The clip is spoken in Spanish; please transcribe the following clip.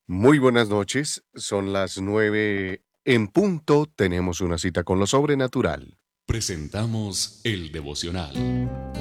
Muy buenas noches, son las 9 en punto, tenemos una cita con lo sobrenatural. Presentamos el devocional.